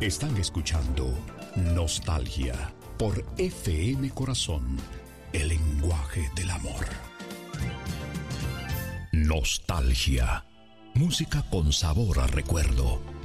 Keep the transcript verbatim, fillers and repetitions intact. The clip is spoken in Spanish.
Están escuchando Nostalgia por F M Corazón, el lenguaje del amor. Nostalgia, música con sabor a recuerdo.